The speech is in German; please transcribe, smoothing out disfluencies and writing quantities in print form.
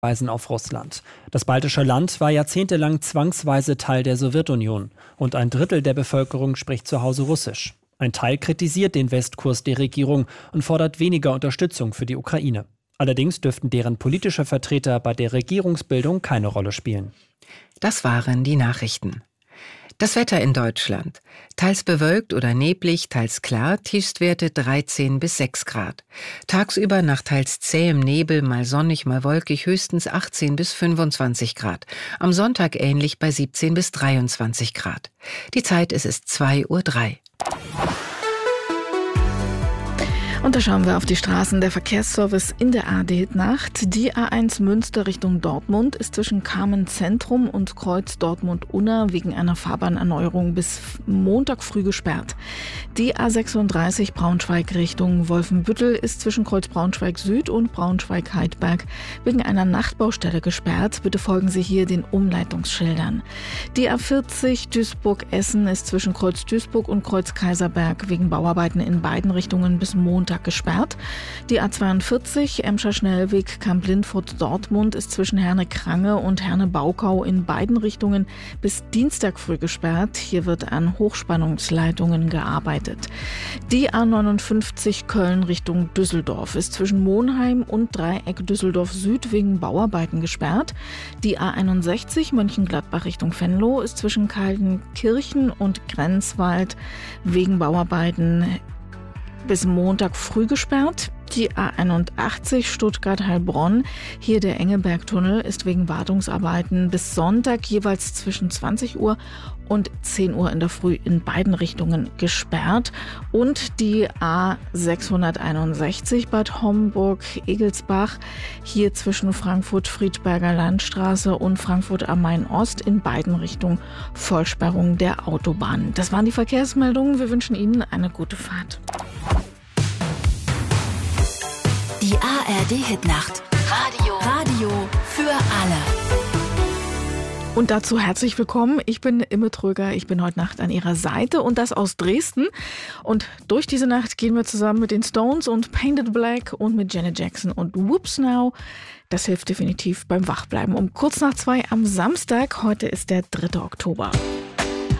Weisen auf Russland. Das baltische Land war jahrzehntelang zwangsweise Teil der Sowjetunion und ein Drittel der Bevölkerung spricht zu Hause Russisch. Ein Teil kritisiert den Westkurs der Regierung und fordert weniger Unterstützung für die Ukraine. Allerdings dürften deren politische Vertreter bei der Regierungsbildung keine Rolle spielen. Das waren die Nachrichten. Das Wetter in Deutschland. Teils bewölkt oder neblig, teils klar, Tiefstwerte 13 bis 6 Grad. Tagsüber nach teils zähem Nebel, mal sonnig, mal wolkig, höchstens 18 bis 25 Grad. Am Sonntag ähnlich bei 17 bis 23 Grad. Die Zeit ist 2:03 Uhr. Und da schauen wir auf die Straßen. Der Verkehrsservice in der ARD-Nacht. Die A1 Münster Richtung Dortmund ist zwischen Kamen Zentrum und Kreuz Dortmund-Unna wegen einer Fahrbahnerneuerung bis Montag früh gesperrt. Die A36 Braunschweig Richtung Wolfenbüttel ist zwischen Kreuz Braunschweig Süd und Braunschweig-Heidberg wegen einer Nachtbaustelle gesperrt. Bitte folgen Sie hier den Umleitungsschildern. Die A40 Duisburg-Essen ist zwischen Kreuz Duisburg und Kreuz Kaiserberg wegen Bauarbeiten in beiden Richtungen bis Montag gesperrt. Die A42 Emscher Schnellweg Kamp-Lindfurt-Dortmund ist zwischen Herne-Krange und Herne-Baukau in beiden Richtungen bis Dienstag früh gesperrt. Hier wird an Hochspannungsleitungen gearbeitet. Die A59 Köln Richtung Düsseldorf ist zwischen Monheim und Dreieck Düsseldorf Süd wegen Bauarbeiten gesperrt. Die A61 Mönchengladbach Richtung Venlo ist zwischen Kaltenkirchen und Grenzwald wegen Bauarbeiten bis Montag früh gesperrt. Die A81 Stuttgart-Heilbronn, hier der Engebergtunnel, ist wegen Wartungsarbeiten bis Sonntag jeweils zwischen 20 Uhr und 10 Uhr in der Früh in beiden Richtungen gesperrt. Und die A661 Bad Homburg-Egelsbach, hier zwischen Frankfurt-Friedberger Landstraße und Frankfurt am Main-Ost in beiden Richtungen Vollsperrung der Autobahn. Das waren die Verkehrsmeldungen. Wir wünschen Ihnen eine gute Fahrt. Die ARD-Hitnacht. Radio für alle. Und dazu herzlich willkommen. Ich bin Imme Tröger. Ich bin heute Nacht an Ihrer Seite und das aus Dresden. Und durch diese Nacht gehen wir zusammen mit den Stones und Painted Black und mit Janet Jackson und Whoops Now. Das hilft definitiv beim Wachbleiben. Um kurz nach 2 am Samstag. Heute ist der 3. Oktober.